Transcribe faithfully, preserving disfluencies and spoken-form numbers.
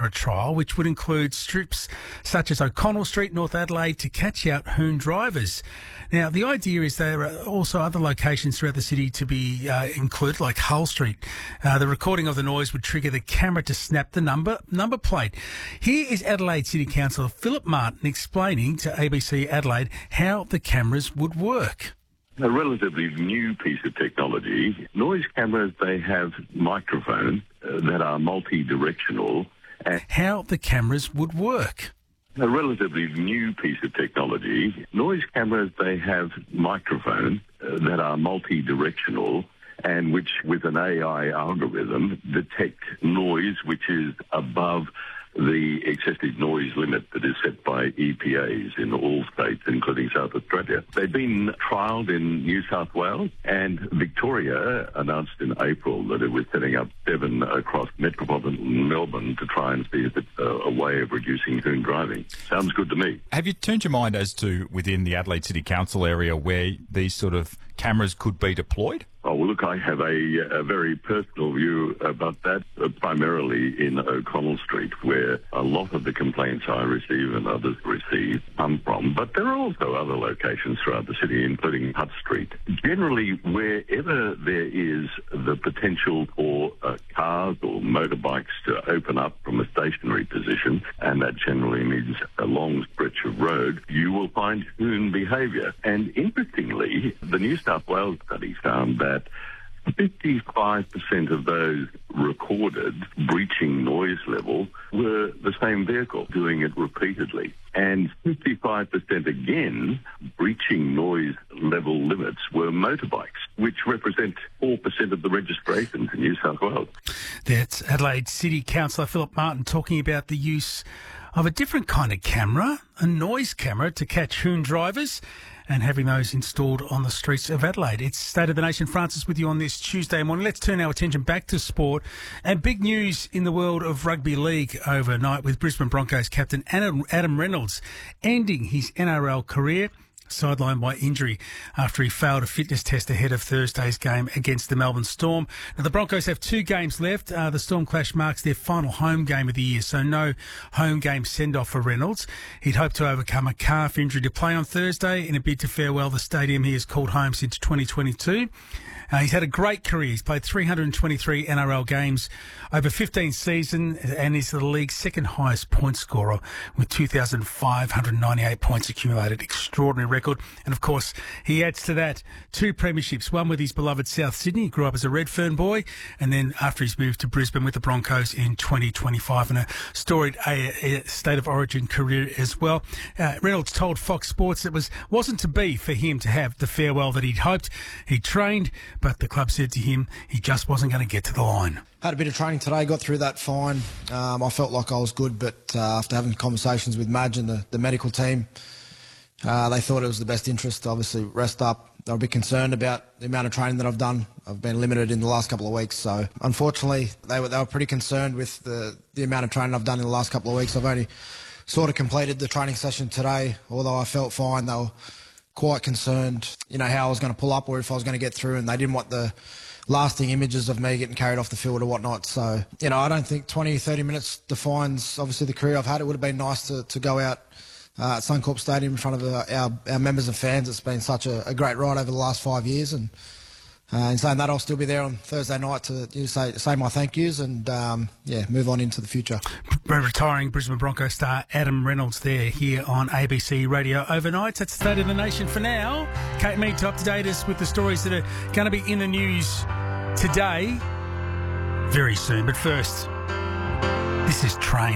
camera trial, which would include strips such as O'Connell Street, North Adelaide, to catch out hoon drivers. Now, the idea is there are also other locations throughout the city to be uh, included, like Hull Street. Uh, the recording of the noise would trigger the camera to snap the number number plate. Here is Adelaide City Councillor Philip Martin explaining to A B C Adelaide how the cameras would work. A relatively new piece of technology. Noise cameras, they have microphones uh, that are multi-directional. And how the cameras would work. A relatively new piece of technology. Noise cameras, they have microphones uh, that are multi-directional and which, with an A I algorithm, detect noise which is above the excessive noise limit that is set by E P As in all states, including South Australia. They've been trialled in New South Wales, and Victoria announced in April that it was setting up seven across metropolitan Melbourne to try and see if it's a, a way of reducing hoon driving. Sounds good to me. Have you turned your mind as to, within the Adelaide City Council area, where these sort of cameras could be deployed? Oh, well, look, I have a, a very personal view about that, uh, primarily in O'Connell Street, where a lot of the complaints I receive and others receive come from. But there are also other locations throughout the city, including Hutt Street. Generally, wherever there is the potential for uh, cars or motorbikes to open up from a stationary position, and that generally means a long stretch of road, you will find hoon behaviour. And interestingly, the New South Wales study found that fifty-five percent of those recorded breaching noise level were the same vehicle doing it repeatedly. And fifty-five percent again breaching noise level limits were motorbikes, which represent four percent of the registrations in New South Wales. That's Adelaide City Councillor Philip Martin talking about the use of a different kind of camera, a noise camera, to catch hoon drivers, and having those installed on the streets of Adelaide. It's State of the Nation. Francis with you on this Tuesday morning. Let's turn our attention back to sport. And big news in the world of rugby league overnight, with Brisbane Broncos captain Adam Reynolds ending his N R L career, sidelined by injury after he failed a fitness test ahead of Thursday's game against the Melbourne Storm. Now, the Broncos have two games left. Uh, the Storm clash marks their final home game of the year, so no home game send-off for Reynolds. He'd hoped to overcome a calf injury to play on Thursday in a bid to farewell the stadium he has called home since twenty twenty-two. Uh, he's had a great career. He's played three hundred twenty-three N R L games over fifteen seasons and is the league's second highest point scorer with two thousand five hundred ninety-eight points accumulated. Extraordinary record. And of course, he adds to that two premierships, one with his beloved South Sydney. He grew up as a Redfern boy, and then after he's moved to Brisbane with the Broncos in twenty twenty-five, and a storied a, a state of origin career as well. Uh, Reynolds told Fox Sports it was, wasn't to be for him to have the farewell that he'd hoped. He trained, but the club said to him he just wasn't going to get to the line. Had a bit of training today, got through that fine. Um, I felt like I was good, but uh, after having conversations with Madge and the, the medical team, uh, they thought it was the best interest to obviously rest up. They were a bit concerned about the amount of training that I've done. I've been limited in the last couple of weeks, so unfortunately they were, they were pretty concerned with the, the amount of training I've done in the last couple of weeks. I've only sort of completed the training session today, although I felt fine. They were quite concerned, you know, how I was going to pull up or if I was going to get through, and they didn't want the lasting images of me getting carried off the field or whatnot. So, you know, I don't think twenty, thirty minutes defines, obviously, the career I've had. It would have been nice to, to go out uh, at Suncorp Stadium in front of uh, our, our members and fans. It's been such a, a great ride over the last five years. And uh, in saying that, I'll still be there on Thursday night to you know, say, say my thank yous and, um, yeah, move on into the future. Retiring Brisbane Broncos star Adam Reynolds there here on A B C Radio overnight. That's the State of the Nation for now. Kate Mead to update us with the stories that are going to be in the news today very soon. But first, this is Train.